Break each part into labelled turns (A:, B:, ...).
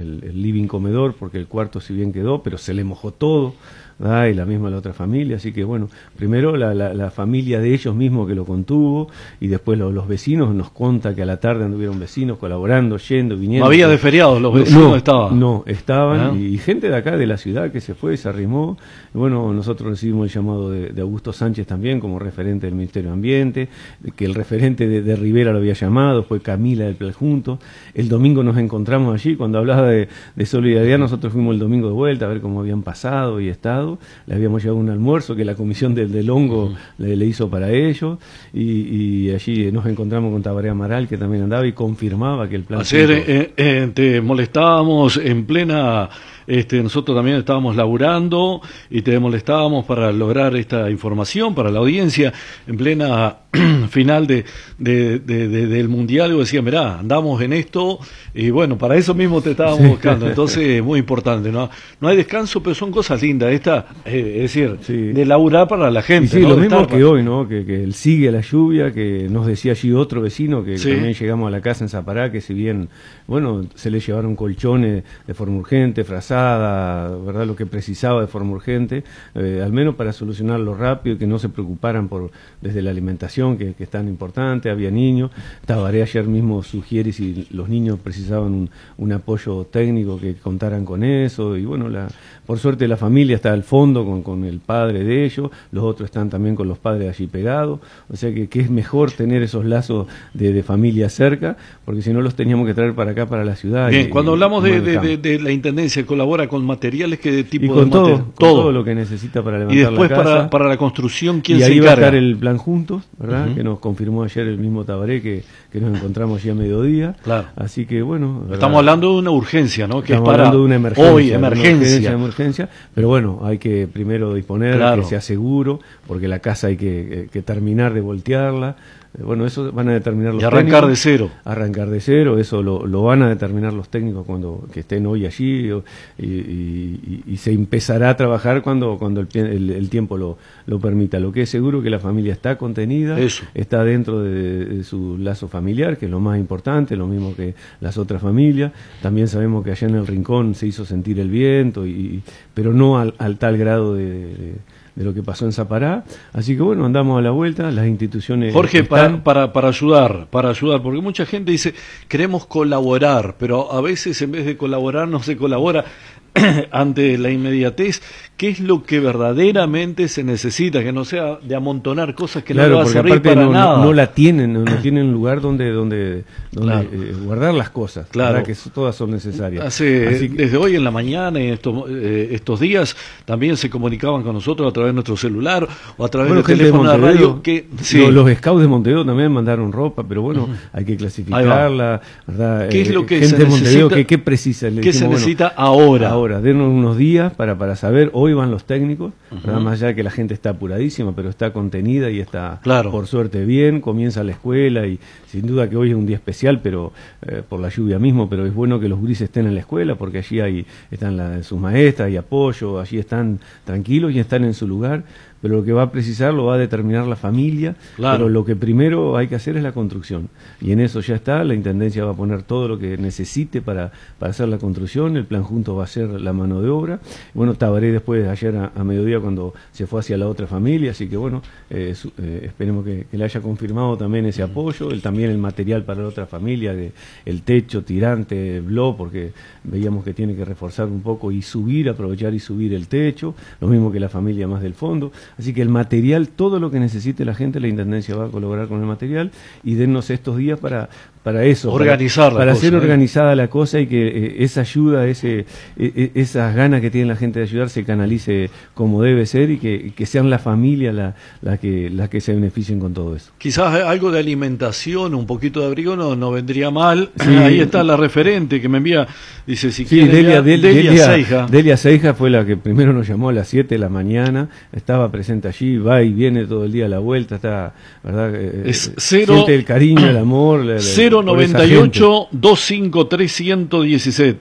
A: el living comedor, porque el cuarto si bien quedó, pero se le mojó todo, ¿verdad? Y la misma la otra familia, así que bueno, primero la familia de ellos mismos que lo contuvo, y después los vecinos nos conta que a la tarde anduvieron vecinos colaborando, yendo, viniendo.
B: No había de feriados, los vecinos estaban.
A: No, estaban, y gente de acá de la ciudad que se fue, se arrimó. Bueno, nosotros recibimos el llamado de Augusto Sánchez también como referente del Ministerio de Ambiente, que el referente de Rivera lo había llamado, fue Camila del Planjunto. El domingo nos encontramos allí, cuando hablaba de solidaridad, nosotros fuimos el domingo de vuelta a ver cómo habían pasado y estado. Le habíamos llevado un almuerzo que la comisión del hongo le hizo para ellos, y allí nos encontramos con Tabaré Amaral, que también andaba y confirmaba que el plan...
B: Ayer te molestábamos en plena... nosotros también estábamos laburando y te molestábamos para lograr esta información para la audiencia en plena final del Mundial, y decía, mirá, andamos en esto, y bueno, para eso mismo te estábamos buscando. Entonces, muy importante, no hay descanso, pero son cosas lindas, es decir, de laburar para la gente.
A: Sí, ¿no? Lo mismo que hoy, ¿no? Que él sigue la lluvia, que nos decía allí otro vecino, que también llegamos a la casa en Zapará, que si bien, bueno, se le llevaron colchones de forma urgente, frazada, ¿verdad? Lo que precisaba de forma urgente, al menos para solucionarlo rápido, y que no se preocuparan desde la alimentación, que es tan importante. Había niños, Tabaré ayer mismo sugiere si los niños precisaban un apoyo técnico, que contaran con eso, y bueno, por suerte la familia está al fondo con el padre de ellos, los otros están también con los padres allí pegados, o sea que es mejor tener esos lazos de familia cerca, porque si no los teníamos que traer para acá, para la ciudad.
B: Bien, cuando hablamos de la Intendencia, colabora con materiales, ¿qué tipo
A: y con
B: de materiales?
A: Todo lo que necesita para levantar la casa.
B: Y después para la construcción, ¿quién se encarga?
A: Y ahí va a estar el plan Juntos, ¿verdad? Que nos confirmó ayer el mismo Tabaré, que nos encontramos ya a mediodía.
B: Claro.
A: Así que bueno, ¿verdad?
B: Estamos hablando de una urgencia, ¿no? Que
A: estamos
B: es para
A: hablando de una emergencia,
B: hoy, emergencia.
A: Pero bueno, hay que primero disponer,
B: claro,
A: que sea seguro, porque la casa hay que terminar de voltearla. Bueno, eso van a determinar los técnicos. Arrancar de cero, eso lo van a determinar los técnicos que estén hoy allí, y se empezará a trabajar cuando el tiempo lo permita. Lo que es seguro que la familia está contenida, está dentro de su lazo familiar, que es lo más importante, lo mismo que las otras familias. También sabemos que allá en el Rincón se hizo sentir el viento, pero no al tal grado de lo que pasó en Zapará. Así que bueno, andamos a la vuelta, las instituciones...
B: Jorge, para ayudar, porque mucha gente dice, queremos colaborar, pero a veces en vez de colaborar no se colabora ante la inmediatez. ¿Qué es lo que verdaderamente se necesita? Que no sea de amontonar cosas que no va a servir para nada.
A: No tienen lugar donde guardar las cosas, ¿verdad? Que todas son necesarias.
B: Desde hoy en la mañana, en estos días, también se comunicaban con nosotros a través de nuestro celular o a través del teléfono de radio.
A: Los scouts de Montevideo también mandaron ropa, pero bueno, hay que clasificarla, ¿verdad?
B: ¿Qué es lo que
A: gente
B: se
A: de Montevideo,
B: necesita?
A: ¿qué precisa?
B: ¿Qué se necesita ahora?
A: Denos unos días para saber. Hoy van los técnicos, más allá de que la gente está apuradísima, pero está contenida y está, por suerte, bien. Comienza la escuela, y sin duda que hoy es un día especial, pero por la lluvia mismo, pero es bueno que los gurises estén en la escuela, porque allí están sus maestras y apoyo, allí están tranquilos y están en su lugar. Pero lo que va a precisar lo va a determinar la familia, pero lo que primero hay que hacer es la construcción, y en eso ya está. La Intendencia va a poner todo lo que necesite para hacer la construcción. El plan Juntos va a ser la mano de obra. Bueno, Tabaré después, ayer a mediodía, cuando se fue hacia la otra familia, así que bueno, esperemos que le haya confirmado también ese apoyo, también el material para la otra familia, el techo, tirante, blog, porque veíamos que tiene que reforzar un poco y aprovechar y subir el techo, lo mismo que la familia más del fondo. Así que el material, todo lo que necesite la gente, la Intendencia va a colaborar con el material, y dennos estos días para eso, para hacer organizada la cosa, y que esa ayuda, esas ganas que tiene la gente de ayudar se canalice como debe ser, y que sean la familia las que se beneficien con todo eso.
B: Quizás algo de alimentación, un poquito de abrigo no vendría mal. Ahí está la referente que me envía, dice, si quiere,
A: Delia Seija fue la que primero nos llamó a las 7 de la mañana, estaba presente allí, va y viene todo el día a la vuelta, está, ¿verdad? Siente el cariño, el amor.
B: 098-253-117.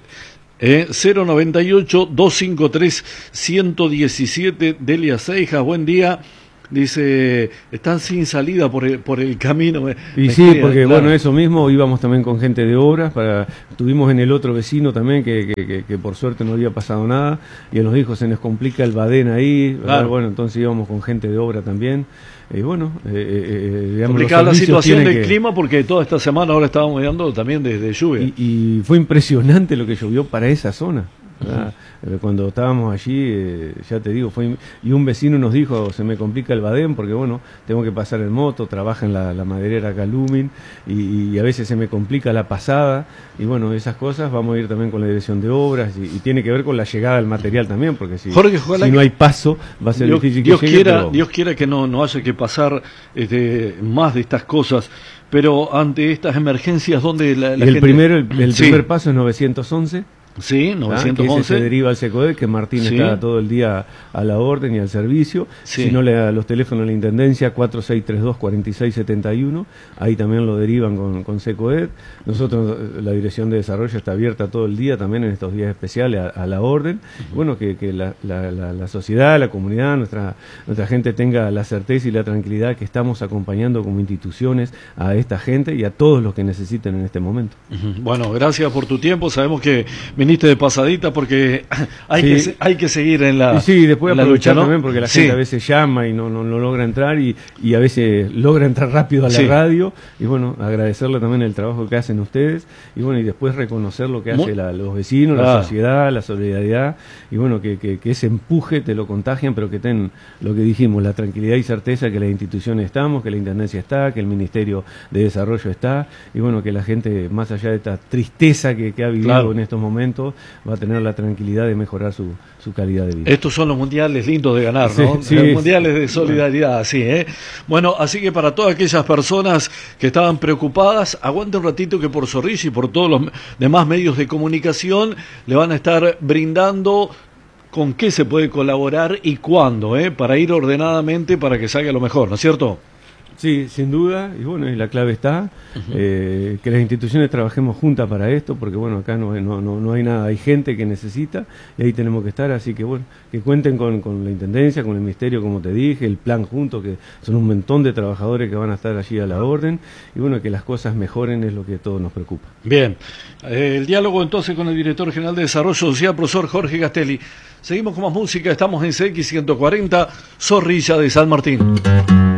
B: 098-253-117. Delia Seijas, buen día. dice, están sin salida por el camino.
A: Y sí, porque claro, bueno, eso mismo, íbamos también con gente de obras, tuvimos en el otro vecino también que por suerte no había pasado nada, y él nos dijo, se nos complica el Badén ahí, claro. Bueno, entonces íbamos con gente de obra también. Bueno, digamos,
B: complicada la situación del clima, porque toda esta semana ahora estábamos mirando también de lluvia.
A: Y fue impresionante lo que llovió para esa zona. Cuando estábamos allí, ya te digo, y un vecino nos dijo, se me complica el Badén porque bueno, tengo que pasar en moto, trabaja en la maderera Calumin y a veces se me complica la pasada, y bueno, esas cosas vamos a ir también con la dirección de obras y tiene que ver con la llegada del material también, porque si no hay paso va a ser difícil que llegue.
B: Dios quiera que no haya que pasar más de estas cosas, pero ante estas emergencias, ¿dónde la gente?
A: El primer paso es 911.
B: Sí, 911.
A: Que se deriva al SECODET, que Martín está todo el día a la orden y al servicio. Si no, los teléfonos de la Intendencia, 4632-4671, ahí también lo derivan con SECODET. Nosotros, la Dirección de Desarrollo está abierta todo el día también en estos días especiales a la orden. Bueno, que la sociedad, la comunidad, nuestra gente tenga la certeza y la tranquilidad que estamos acompañando como instituciones a esta gente y a todos los que necesiten en este momento.
B: Bueno, gracias por tu tiempo. Sabemos que viniste de pasadita porque hay que seguir en la
A: sí, después aprovechar
B: lucha, ¿no?
A: También porque la gente a veces llama y no logra entrar y a veces logra entrar rápido a la radio, y bueno, agradecerle también el trabajo que hacen ustedes, y bueno, y después reconocer lo que hace los vecinos, la sociedad, la solidaridad, y bueno, que ese empuje te lo contagian, pero que ten lo que dijimos, la tranquilidad y certeza que las instituciones estamos, que la Intendencia está, que el Ministerio de Desarrollo está, y bueno, que la gente, más allá de esta tristeza que ha vivido en estos momentos, va a tener la tranquilidad de mejorar su calidad de vida.
B: Estos son los mundiales lindos de ganar, ¿no? Los mundiales de solidaridad, Bueno, así que para todas aquellas personas que estaban preocupadas, aguante un ratito que por Zorrilla y por todos los demás medios de comunicación le van a estar brindando con qué se puede colaborar y cuándo, para ir ordenadamente para que salga lo mejor, ¿no es cierto?
A: Sí, sin duda, y bueno, y la clave está, que las instituciones trabajemos juntas para esto, porque bueno, acá no hay nada, hay gente que necesita, y ahí tenemos que estar, así que bueno, que cuenten con la Intendencia, con el Ministerio, como te dije, el plan junto, que son un montón de trabajadores que van a estar allí a la orden, y bueno, que las cosas mejoren es lo que a todos nos preocupa.
B: Bien, el diálogo entonces con el Director General de Desarrollo Social, profesor Jorge Castelli. Seguimos con más música, estamos en CX 140, Zorrilla de San Martín.